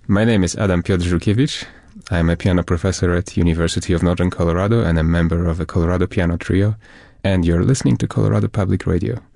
My name is Adam Piotr Żółkiewicz. I'm a piano professor at University of Northern Colorado and a member of the Colorado Piano Trio, and you're listening to Colorado Public Radio.